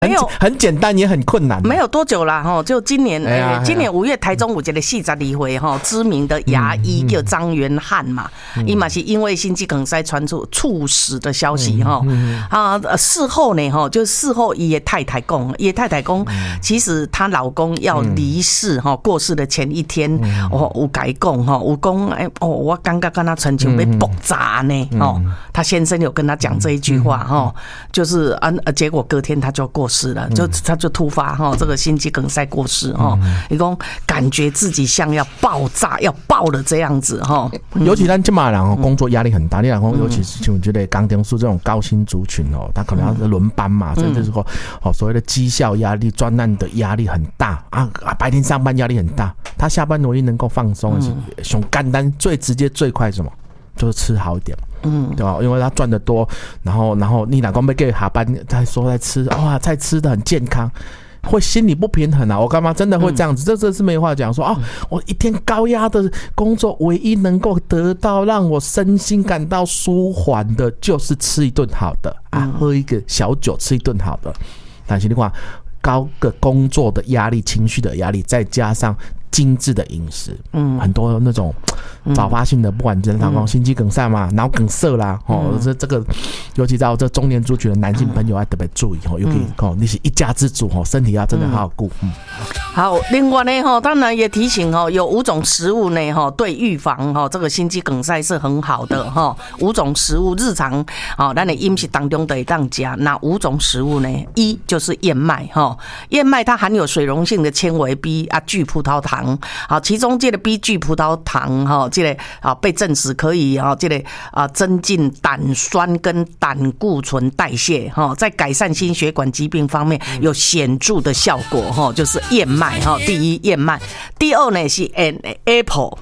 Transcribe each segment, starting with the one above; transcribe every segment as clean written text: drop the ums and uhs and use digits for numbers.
很简单也很困难。 没有多久啦哈，就今年今年5月台中有一个42岁哈知名的牙医叫张元汉嘛，伊嘛是因为心肌梗塞传出猝死的消息哈事后呢哈，就事后伊的太太讲，其实她老公要离世哈过世的前一天，有改讲哈，有讲我感觉跟他亲像要爆炸呢他先生有跟他讲这一句话哈，就是结果隔天他就过世了，他就突发这个心肌梗塞过世你说感觉自己像要爆炸要爆了这样子尤其咱这嘛人工作压力很大，你讲尤其是像这类钢铁术这种高薪族群他可能要轮班嘛，甚至是说所谓的绩效压力、专案的压力很大白天上班压力很大，他下班唯一能够放松的是很简单、最直接、最快什么，就是吃好一点嘛。对吧？因为他赚得多，然后你老公被给下班，他说在吃，哇，菜吃得很健康，会心理不平衡啊！我干嘛真的会这样子？这是没话讲说我一天高压的工作，唯一能够得到让我身心感到舒缓的，就是吃一顿好的喝一个小酒，吃一顿好的。但是你看，高个工作的压力、情绪的压力，再加上精致的饮食，很多那种早发性的，不管是心肌梗塞嘛、脑梗塞啦，这个尤其在这中年族群的男性朋友要特别注意尤其你是一家之主身体要真的好好顾。 好，另外呢当然也提醒有5种食物呢对预防这个心肌梗塞是很好的5种食物日常咱的饮食当中都会当吃。那5种食物呢，一就是燕麦燕麦它含有水溶性的纤维 B 聚葡萄糖。其中这个 B 聚葡萄糖这个被证实可以这个增进胆酸跟胆固醇代谢在改善心血管疾病方面有显著的效果就是燕麦第一燕麦，第二呢是 apple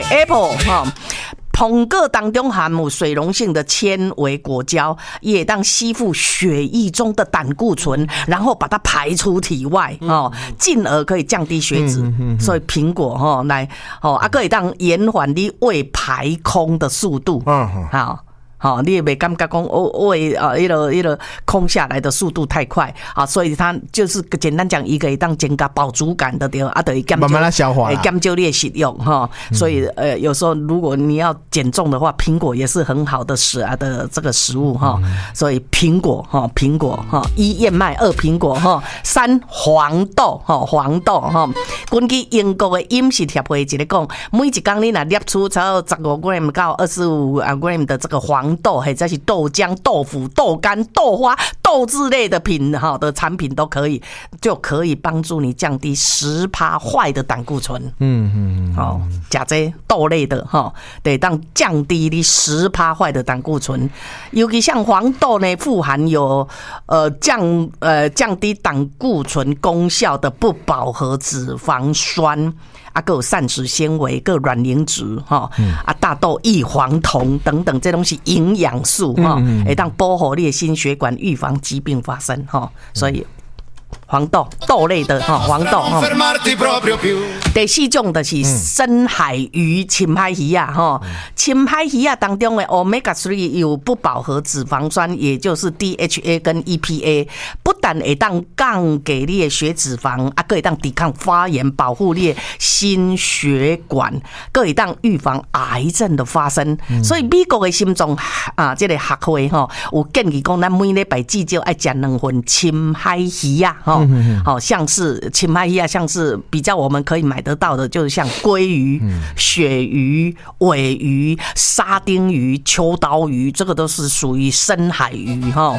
苹果当中含有水溶性的纤维果胶，也当吸附血液中的胆固醇，然后把它排出体外进而可以降低血脂。所以苹果来可以当延缓你胃排空的速度。你也没感觉讲胃那个空下来的速度太快所以它就是简单讲，一个当增加饱足感的对慢慢来消化啦， 减少你的食用所以有时候如果你要减重的话，苹果也是很好的这个食物所以苹果一燕麦，二苹果三黄豆根据英国的饮食协会一个讲，每一天你若摄取超15 gram 到25 gram 的这个黄豆，或者是豆浆、豆腐、豆干、豆花、豆制类的的产品都可以，就可以帮助你降低10%坏的胆固醇。吃这豆类的得当降低你10%坏的胆固醇，尤其像黄豆呢，富含有降低胆固醇功效的不饱和脂肪酸。还有膳食纤维、各卵磷脂大豆异黄酮等等，这东西营养素会当保护你的心血管，预防疾病发生所以黄豆豆类的黄豆第4种就是深海鱼、深海鱼深海鱼当中的 Omega 3有不饱和脂肪酸，也就是 DHA 跟 EPA， 不但会当降低你的血脂肪还可以当抵抗发炎，保护你的心血管，还可以当预防癌症的发生。所以美国的心脏这个学会有建议讲，咱每礼拜至少要吃2份深海鱼像是深海鱼像是比较我们可以买得到的，就是像鲑鱼、鳕鱼、尾鱼、沙丁鱼、秋刀鱼，这个都是属于深海鱼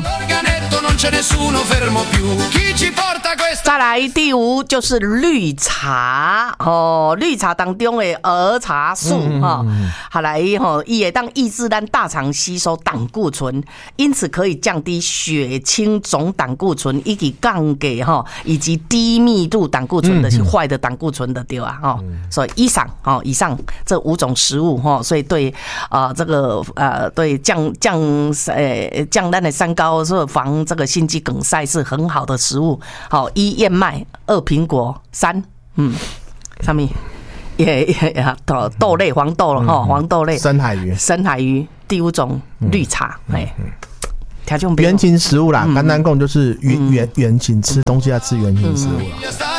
再来第5就是绿茶绿茶当中的儿茶素好来它会当抑制咱大肠吸收胆固醇，因此可以降低血清总胆固醇以及降低以及低密度胆固醇的是坏的胆固醇的对吧所以以上这5种食物所以对这个对降咱的三高防这个心肌梗塞是很好的食物1燕麦，2苹果，3什么豆类黄豆黄豆类深海鱼第5种绿茶听众朋友原型食物啦，简单讲就是原型，吃东西要吃原型食物啦。